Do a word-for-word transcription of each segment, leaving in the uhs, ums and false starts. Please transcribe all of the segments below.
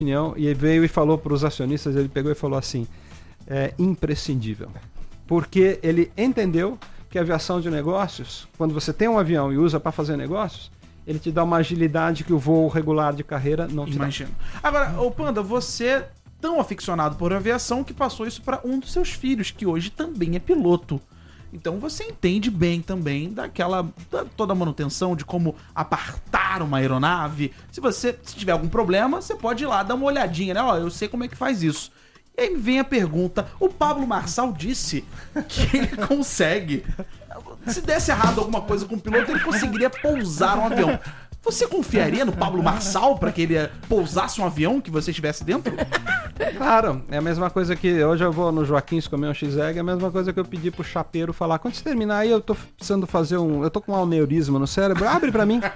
opinião, e ele veio e falou para os acionistas, ele pegou e falou assim, é imprescindível. Porque ele entendeu que a aviação de negócios, quando você tem um avião e usa para fazer negócios, ele te dá uma agilidade que o voo regular de carreira não te Imagino. dá. Agora, ô Panda, você tão aficionado por aviação que passou isso para um dos seus filhos, que hoje também é piloto. Então você entende bem também daquela da, toda a manutenção de como apartar uma aeronave. Se você se tiver algum problema, você pode ir lá dar uma olhadinha, né? Ó, eu sei como é que faz isso. E aí vem a pergunta, o Pablo Marçal disse que ele consegue. Se desse errado alguma coisa com o piloto, ele conseguiria pousar um avião. Você confiaria no Pablo Marçal para que ele pousasse um avião que você estivesse dentro? Claro, é a mesma coisa que hoje eu vou no Joaquins comer um X-Egg, é a mesma coisa que eu pedi pro chapeiro falar, quando você terminar aí eu tô precisando fazer um, eu tô com um aneurisma no cérebro, abre pra mim.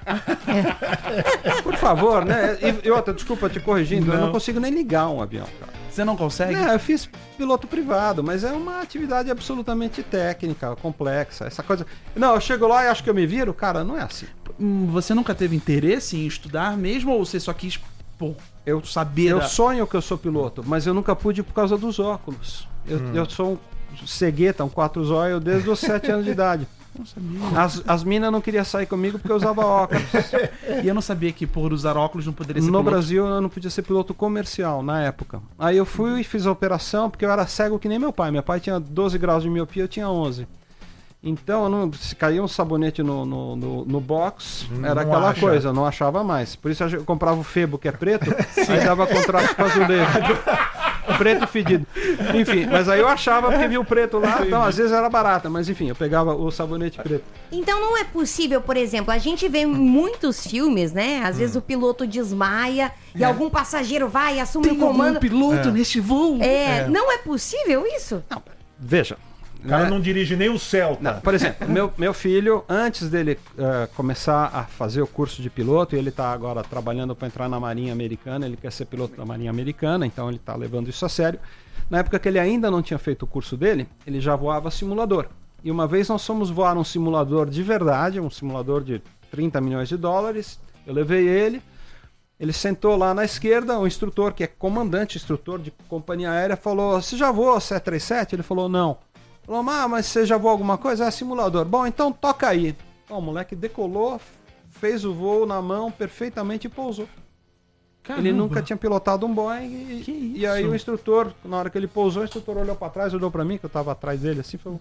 Por favor, né? E, e outra, desculpa te corrigindo, não. eu não consigo nem ligar um avião, cara. Você não consegue? Não, eu fiz piloto privado, mas é uma atividade absolutamente técnica, complexa, essa coisa. Não, eu chego lá e acho que eu me viro, cara, não é assim. Você nunca teve interesse em estudar mesmo, ou você só quis, pô, eu saber? Eu da... sonho que eu sou piloto, mas eu nunca pude por causa dos óculos. Eu, hum. eu sou um cegueta, um quatro zóio desde os sete anos de idade. Não sabia. As, as minas não queriam sair comigo porque eu usava óculos. E eu não sabia que por usar óculos não poderia ser no piloto. No Brasil eu não podia ser piloto comercial na época. Aí eu fui e fiz a operação porque eu era cego que nem meu pai. Meu pai tinha doze graus de miopia, eu tinha onze. Então, eu não, se caía um sabonete no, no, no, no box, não era aquela acha. coisa, não achava mais. Por isso eu comprava o Febo, que é preto, aí dava contraste com o azulejo. Preto fedido. Enfim, mas aí eu achava porque via o preto lá, então às vezes era barata, mas enfim, eu pegava o sabonete preto. Então não é possível, por exemplo, a gente vê em muitos filmes, né? Às hum. vezes o piloto desmaia e é. algum passageiro vai, assume Tem o comando. Tem um piloto é. neste voo. É, é, não é possível isso? Não, veja. O cara não dirige nem o Celta. Não, por exemplo, meu, meu filho, antes dele uh, começar a fazer o curso de piloto, e ele está agora trabalhando para entrar na Marinha Americana, ele quer ser piloto da Marinha Americana, então ele está levando isso a sério. Na época que ele ainda não tinha feito o curso dele, ele já voava simulador. E uma vez nós fomos voar um simulador de verdade, um simulador de trinta milhões de dólares, eu levei ele, ele sentou lá na esquerda, o instrutor, que é comandante, instrutor de companhia aérea, falou, você já voou sete três sete? Ele falou, não. Falou, ah, mas você já voou alguma coisa? É simulador. Bom, então toca aí. Então, o moleque decolou, fez o voo na mão perfeitamente e pousou. Caramba. Ele nunca tinha pilotado um Boeing. E, e aí o instrutor, na hora que ele pousou, o instrutor olhou pra trás, olhou pra mim, que eu tava atrás dele assim, falou,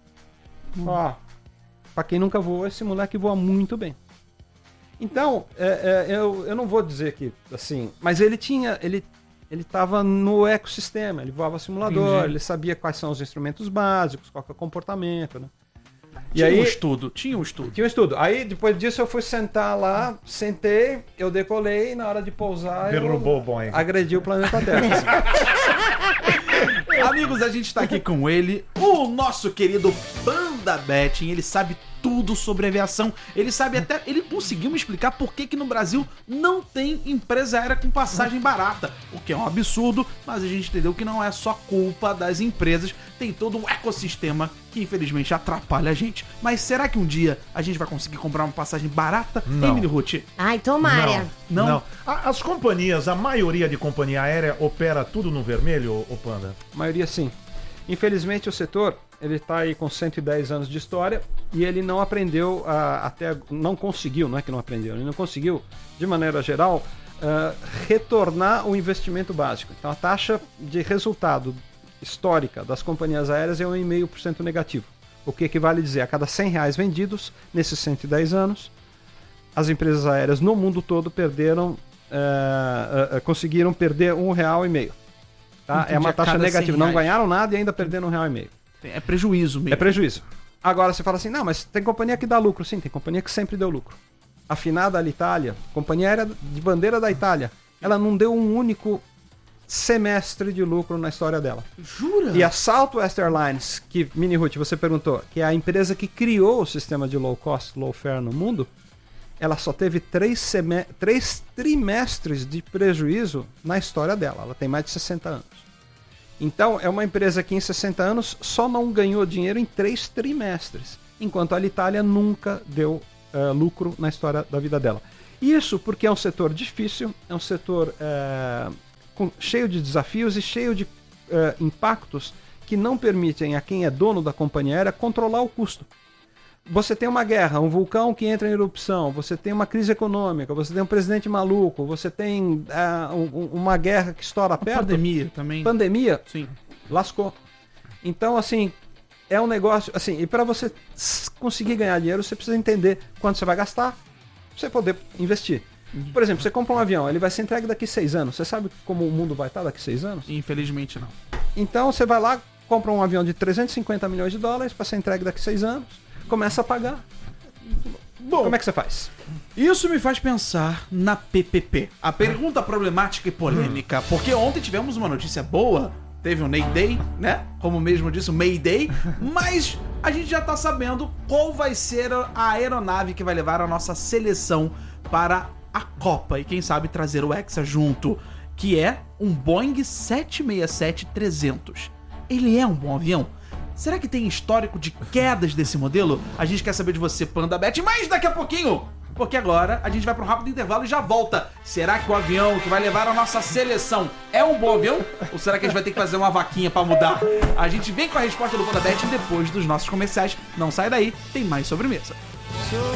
ó, hum. pra quem nunca voou, esse moleque voa muito bem. Então, é, é, eu, eu não vou dizer que, assim, mas ele tinha... Ele, Ele estava no ecossistema, ele voava simulador, Entendi. Ele sabia quais são os instrumentos básicos, qual que é o comportamento, né? E tinha aí, um estudo, tinha um estudo. Tinha um estudo. Aí, depois disso, eu fui sentar lá, sentei, eu decolei, e na hora de pousar, derrubou eu o Boeing. Agredi o planeta Terra. Amigos, a gente tá aqui com ele, o nosso querido Panda Betting, ele sabe tudo sobre aviação, ele sabe até, ele conseguiu me explicar por que que no Brasil não tem empresa aérea com passagem barata, o que é um absurdo, mas a gente entendeu que não é só culpa das empresas, tem todo um ecossistema que infelizmente atrapalha a gente. Mas será que um dia a gente vai conseguir comprar uma passagem barata? Não. Emily Ruth? Ai, tomara. Não? Não. As companhias, a maioria de companhia aérea opera tudo no vermelho, ô Panda? A maioria sim. Infelizmente o setor, ele está aí com cento e dez anos de história e ele não aprendeu a, até, não conseguiu, não é que não aprendeu, ele não conseguiu, de maneira geral, uh, retornar o investimento básico. Então a taxa de resultado histórica das companhias aéreas é um vírgula cinco por cento negativo. O que equivale a dizer, a cada cem reais vendidos, nesses cento e dez anos, as empresas aéreas no mundo todo perderam, uh, uh, conseguiram perder um real e meio. Tá? É uma taxa negativa. Não ganharam nada e ainda perderam um real e meio. É prejuízo mesmo. É prejuízo. Agora você fala assim, não, mas tem companhia que dá lucro. Sim, tem companhia que sempre deu lucro. A finada Alitalia, companhia aérea de bandeira da Itália, ela não deu um único semestre de lucro na história dela. Jura? E a Southwest Airlines, que, Mini Ruth, você perguntou, que é a empresa que criou o sistema de low cost, low fare no mundo, ela só teve três, seme... três trimestres de prejuízo na história dela. Ela tem mais de sessenta anos. Então, é uma empresa que em sessenta anos só não ganhou dinheiro em três trimestres, enquanto a Alitalia nunca deu uh, lucro na história da vida dela. Isso porque é um setor difícil, é um setor uh, com, cheio de desafios e cheio de uh, impactos que não permitem a quem é dono da companhia aérea controlar o custo. Você tem uma guerra, um vulcão que entra em erupção, você tem uma crise econômica, você tem um presidente maluco, você tem uh, um, uma guerra que estoura A perto. pandemia também. Pandemia, Sim. lascou. Então, assim, é um negócio... assim, e para você conseguir ganhar dinheiro, você precisa entender quanto você vai gastar pra você poder investir. Por exemplo, você compra um avião, ele vai ser entregue daqui a seis anos. Você sabe como o mundo vai estar daqui a seis anos? Infelizmente não. Então, você vai lá, compra um avião de trezentos e cinquenta milhões de dólares para ser entregue daqui a seis anos, começa a pagar. Bom, Como é que você faz? isso me faz pensar na P P P. A pergunta problemática e polêmica, porque ontem tivemos uma notícia boa, teve um Mayday, né? Como mesmo disse, o Mayday, mas a gente já tá sabendo qual vai ser a aeronave que vai levar a nossa seleção para a Copa e quem sabe trazer o Hexa junto, que é um Boeing sete seis sete trezentos. Ele é um bom avião? Será que tem histórico de quedas desse modelo? A gente quer saber de você, PandaBet, mas daqui a pouquinho, porque agora a gente vai para um rápido intervalo e já volta. Será que o avião que vai levar a nossa seleção é um bom avião? Ou será que a gente vai ter que fazer uma vaquinha para mudar? A gente vem com a resposta do PandaBet depois dos nossos comerciais. Não sai daí, tem mais sobremesa.